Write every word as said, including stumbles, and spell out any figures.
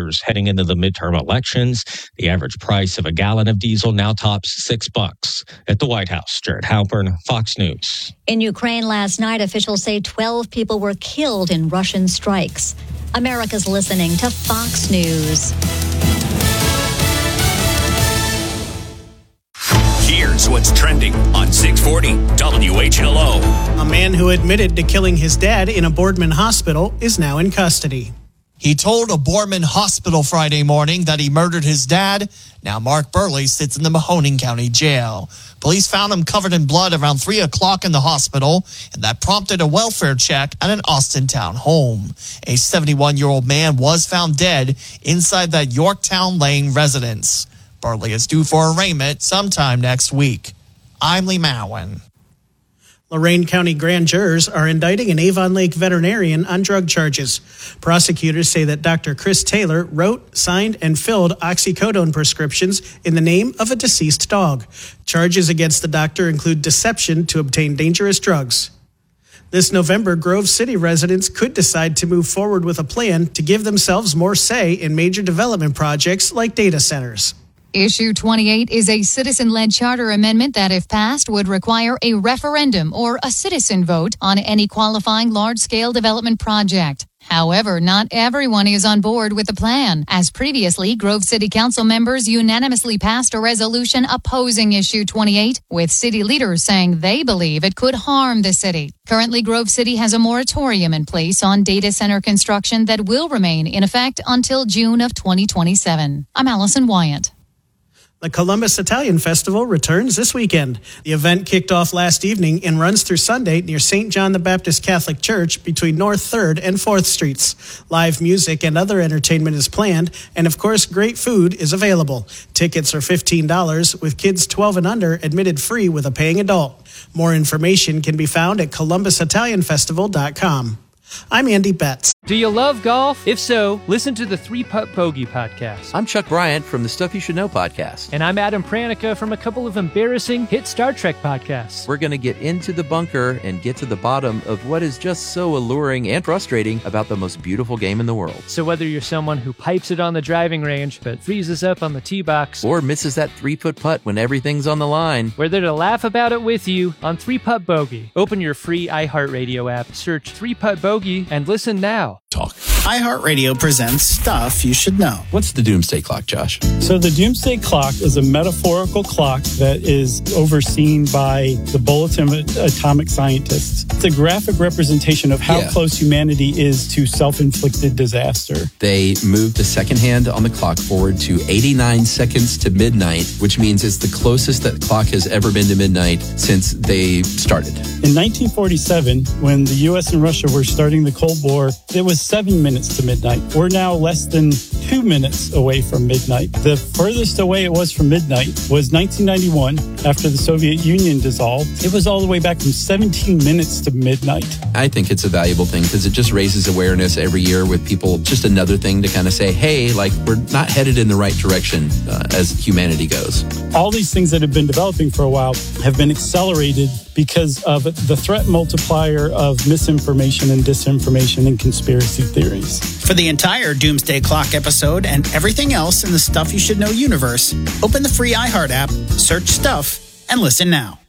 voters heading into the midterm elections. The average price of a gallon of diesel now tops six bucks. At the White House, Jared Halpern, Fox News. In Ukraine last night, officials say twelve people were killed in Russian strikes. America's listening to Fox News. Here's what's trending on six forty W H L O. A man who admitted to killing his dad in a Boardman hospital is now in custody. He told a Boardman hospital Friday morning that he murdered his dad. Now Mark Burley sits in the Mahoning County Jail. Police found him covered in blood around three o'clock in the hospital, and that prompted a welfare check at an Austintown home. A seventy-one-year-old man was found dead inside that Yorktown Lane residence. Burley is due for arraignment sometime next week. I'm Lee Mowen. Lorain County grand jurors are indicting an Avon Lake veterinarian on drug charges. Prosecutors say that Doctor Chris Taylor wrote, signed, and filled oxycodone prescriptions in the name of a deceased dog. Charges against the doctor include deception to obtain dangerous drugs. This November, Grove City residents could decide to move forward with a plan to give themselves more say in major development projects like data centers. Issue twenty-eight is a citizen-led charter amendment that, if passed, would require a referendum or a citizen vote on any qualifying large-scale development project. However, not everyone is on board with the plan. As previously, Grove City Council members unanimously passed a resolution opposing Issue twenty-eight, with city leaders saying they believe it could harm the city. Currently, Grove City has a moratorium in place on data center construction that will remain in effect until June of twenty twenty-seven. I'm Allison Wyatt. The Columbus Italian Festival returns this weekend. The event kicked off last evening and runs through Sunday near Saint John the Baptist Catholic Church between North third and fourth Streets. Live music and other entertainment is planned, and of course, great food is available. Tickets are fifteen dollars, with kids twelve and under admitted free with a paying adult. More information can be found at columbus italian festival dot com. I'm Andy Betts. Do you love golf? If so, listen to the Three Putt Bogey podcast. I'm Chuck Bryant from the Stuff You Should Know podcast. And I'm Adam Pranica from a couple of embarrassing hit Star Trek podcasts. We're going to get into the bunker and get to the bottom of what is just so alluring and frustrating about the most beautiful game in the world. So whether you're someone who pipes it on the driving range but freezes up on the tee box, or misses that three-foot putt when everything's on the line, we're there to laugh about it with you on Three Putt Bogey. Open your free iHeartRadio app, search Three Putt Bogey, and listen now. Talk. iHeartRadio presents Stuff You Should Know. What's the Doomsday Clock, Josh? So the Doomsday Clock is a metaphorical clock that is overseen by the Bulletin of Atomic Scientists. It's a graphic representation of how yeah. close humanity is to self-inflicted disaster. They moved the second hand on the clock forward to eighty-nine seconds to midnight, which means it's the closest that clock has ever been to midnight since they started. In nineteen forty-seven, when the U S and Russia were starting the Cold War, it was seven minutes to midnight. We're now less than two minutes away from midnight. The furthest away it was from midnight was nineteen ninety-one, after the Soviet Union dissolved. It was all the way back from seventeen minutes to midnight. I think it's a valuable thing because it just raises awareness every year with people. Just another thing to kind of say, hey, like we're not headed in the right direction uh, as humanity goes. All these things that have been developing for a while have been accelerated because of the threat multiplier of misinformation and disinformation and conspiracy theories. For the entire Doomsday Clock episode and everything else in the Stuff You Should Know universe, open the free iHeart app, search Stuff, and listen now.